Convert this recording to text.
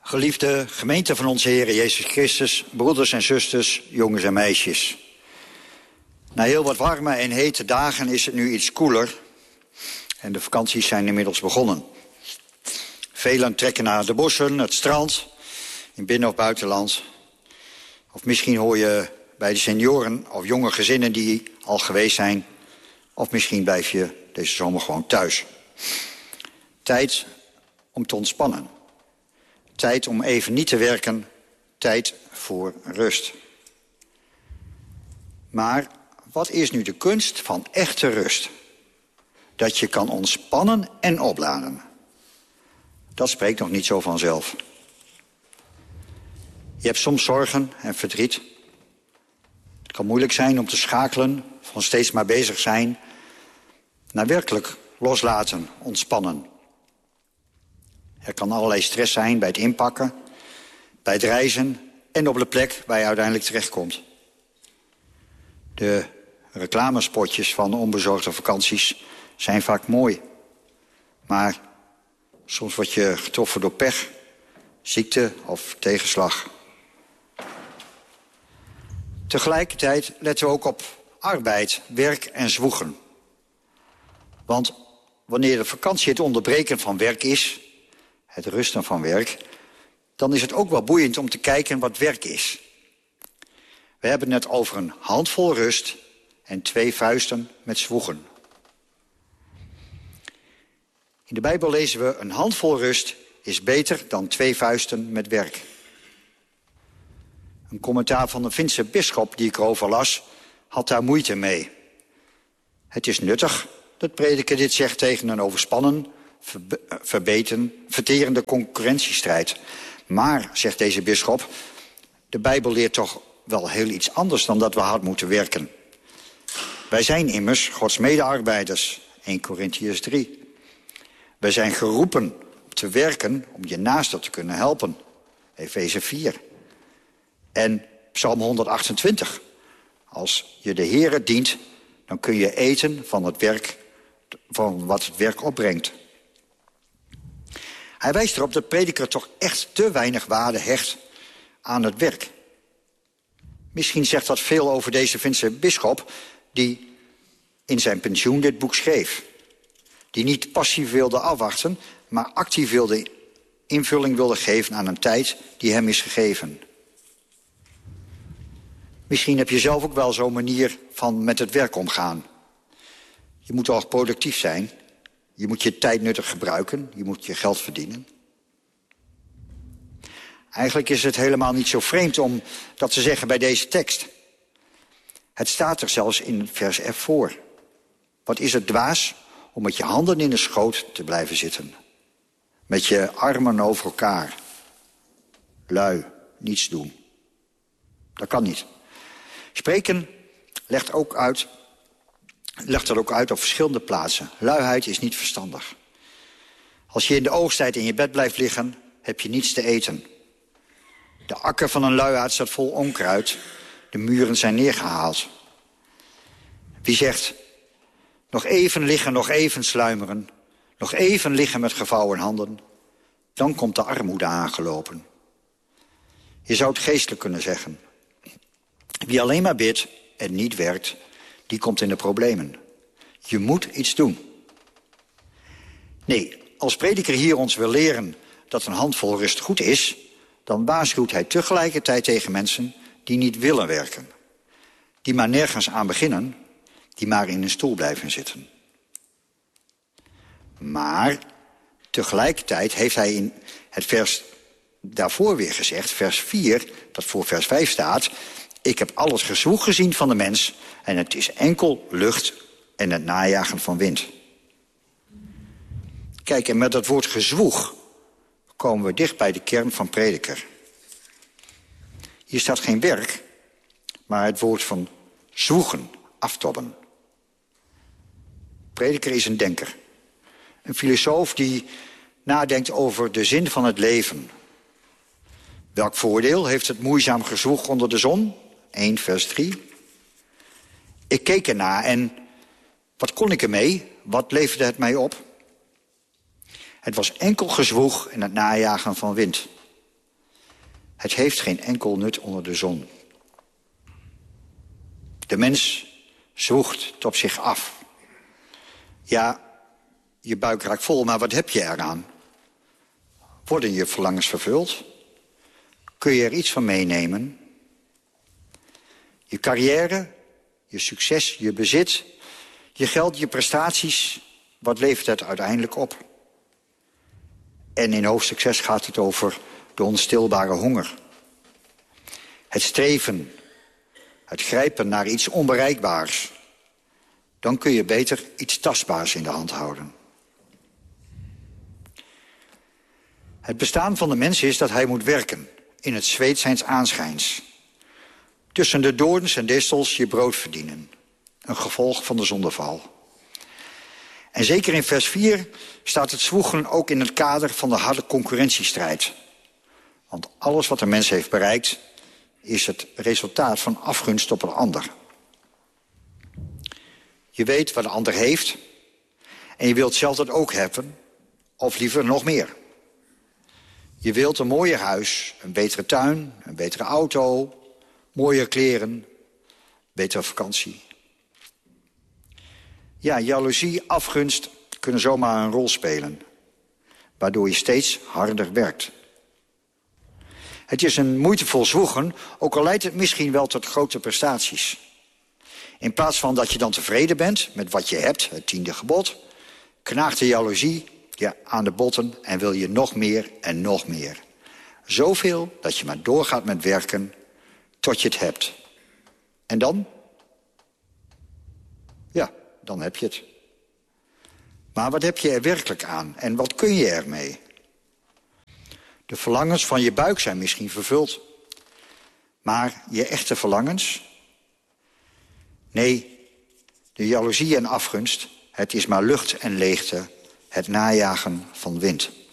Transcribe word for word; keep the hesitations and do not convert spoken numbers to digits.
Geliefde gemeente van onze Heer Jezus Christus, broeders en zusters, jongens en meisjes. Na heel wat warme en hete dagen is het nu iets koeler en de vakanties zijn inmiddels begonnen. Velen trekken naar de bossen, het strand, in binnen- of buitenland. Of misschien hoor je bij de senioren of jonge gezinnen die al geweest zijn. Of misschien blijf je deze zomer gewoon thuis. Tijd om te ontspannen. Tijd om even niet te werken. Tijd voor rust. Maar wat is nu de kunst van echte rust? Dat je kan ontspannen en opladen. Dat spreekt nog niet zo vanzelf. Je hebt soms zorgen en verdriet. Het kan moeilijk zijn om te schakelen, van steeds maar bezig zijn, naar werkelijk loslaten, ontspannen. Er kan allerlei stress zijn bij het inpakken, bij het reizen en op de plek waar je uiteindelijk terechtkomt. De reclamespotjes van onbezorgde vakanties zijn vaak mooi. Maar soms word je getroffen door pech, ziekte of tegenslag. Tegelijkertijd letten we ook op arbeid, werk en zwoegen. Want wanneer de vakantie het onderbreken van werk is, het rusten van werk, dan is het ook wel boeiend om te kijken wat werk is. We hebben het over een handvol rust en twee vuisten met zwoegen. In de Bijbel lezen we: een handvol rust is beter dan twee vuisten met werk. Een commentaar van de Finse bisschop die ik erover las, had daar moeite mee. Het is nuttig dat prediker dit zegt tegen een overspannen, verbe- verbeten, verterende concurrentiestrijd. Maar, zegt deze bisschop, de Bijbel leert toch wel heel iets anders dan dat we hard moeten werken. Wij zijn immers Gods medearbeiders, Eerste Korintiërs drie. Wij zijn geroepen te werken om je naaste te kunnen helpen, Efeze vier. En Psalm honderdachtentwintig. Als je de Heere dient, dan kun je eten van het werk, van wat het werk opbrengt. Hij wijst erop dat de prediker toch echt te weinig waarde hecht aan het werk. Misschien zegt dat veel over deze Finse bisschop die in zijn pensioen dit boek schreef. Die niet passief wilde afwachten, maar actief wilde invulling wilde geven aan een tijd die hem is gegeven. Misschien heb je zelf ook wel zo'n manier van met het werk omgaan. Je moet wel productief zijn. Je moet je tijd nuttig gebruiken. Je moet je geld verdienen. Eigenlijk is het helemaal niet zo vreemd om dat te zeggen bij deze tekst. Het staat er zelfs in vers F voor. Wat is het dwaas om met je handen in de schoot te blijven zitten. Met je armen over elkaar. Lui, niets doen. Dat kan niet. Spreken legt, ook uit, legt dat ook uit op verschillende plaatsen. Luiheid is niet verstandig. Als je in de oogsttijd in je bed blijft liggen, heb je niets te eten. De akker van een luiaard staat vol onkruid. De muren zijn neergehaald. Wie zegt: nog even liggen, nog even sluimeren. Nog even liggen met gevouwen handen. Dan komt de armoede aangelopen. Je zou het geestelijk kunnen zeggen. Wie alleen maar bidt en niet werkt, die komt in de problemen. Je moet iets doen. Nee, als prediker hier ons wil leren dat een handvol rust goed is, dan waarschuwt hij tegelijkertijd tegen mensen die niet willen werken. Die maar nergens aan beginnen, die maar in een stoel blijven zitten. Maar tegelijkertijd heeft hij in het vers daarvoor weer gezegd, vers vier, dat voor vers vijf staat: ik heb al het gezwoeg gezien van de mens en het is enkel lucht en het najagen van wind. Kijk, en met dat woord gezwoeg komen we dicht bij de kern van prediker. Hier staat geen werk, maar het woord van zwoegen, aftobben. Prediker is een denker. Een filosoof die nadenkt over de zin van het leven. Welk voordeel heeft het moeizaam gezwoeg onder de zon? één vers drie. Ik keek ernaar en wat kon ik ermee? Wat leverde het mij op? Het was enkel gezwoeg en het najagen van wind. Het heeft geen enkel nut onder de zon. De mens zwoegt het op zich af. Ja, je buik raakt vol, maar wat heb je eraan? Worden je verlangens vervuld? Kun je er iets van meenemen? Je carrière, je succes, je bezit, je geld, je prestaties, wat levert het uiteindelijk op? En in hoofdstuk zes gaat het over de onstilbare honger. Het streven, het grijpen naar iets onbereikbaars. Dan kun je beter iets tastbaars in de hand houden. Het bestaan van de mens is dat hij moet werken in het zweet zijns aanschijns. Tussen de doorns en distels je brood verdienen. Een gevolg van de zondeval. En zeker in vers vier staat het zwoegen ook in het kader van de harde concurrentiestrijd. Want alles wat een mens heeft bereikt is het resultaat van afgunst op een ander. Je weet wat een ander heeft en je wilt zelf dat ook hebben, of liever nog meer. Je wilt een mooier huis, een betere tuin, een betere auto, mooier kleren, betere vakantie. Ja, jaloezie, afgunst kunnen zomaar een rol spelen, waardoor je steeds harder werkt. Het is een moeitevol zwoegen, ook al leidt het misschien wel tot grote prestaties. In plaats van dat je dan tevreden bent met wat je hebt, het tiende gebod, knaagt de jaloezie je aan de botten en wil je nog meer en nog meer. Zoveel dat je maar doorgaat met werken tot je het hebt. En dan? Ja, dan heb je het. Maar wat heb je er werkelijk aan en wat kun je ermee? De verlangens van je buik zijn misschien vervuld. Maar je echte verlangens? Nee, de jaloezie en afgunst, het is maar lucht en leegte, het najagen van wind.